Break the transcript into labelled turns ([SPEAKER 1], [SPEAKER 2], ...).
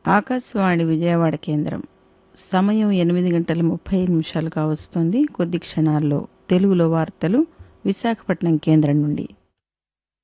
[SPEAKER 1] ఆకాశవాణి విజయవాడ కేంద్రం. సమయం 8:30 కావస్తుంది. కొద్ది క్షణాల్లో తెలుగులో వార్తలు విశాఖపట్నం కేంద్రం నుండి.